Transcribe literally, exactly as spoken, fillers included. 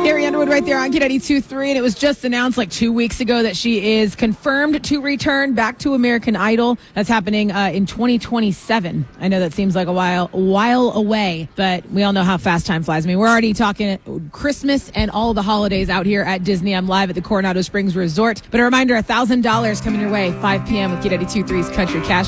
Carrie Underwood right there on K ninety-two point three, and it was just announced like two weeks ago that she is confirmed to return back to American Idol. That's happening uh, in twenty twenty-seven. I know that seems like a while, a while away, but we all know how fast time flies. I mean, we're already talking Christmas and all the holidays out here at Disney. I'm live at the Coronado Springs Resort. But a reminder, one thousand dollars coming your way, five p.m. with K ninety-two point three's Country Cash.